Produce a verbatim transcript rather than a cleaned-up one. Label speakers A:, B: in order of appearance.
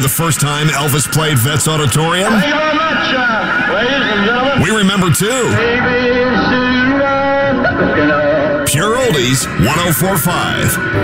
A: the first time Elvis played Vets Auditorium?
B: Thank you very much, uh, ladies and gentlemen.
A: We remember too. Pure Oldies, one oh four point five.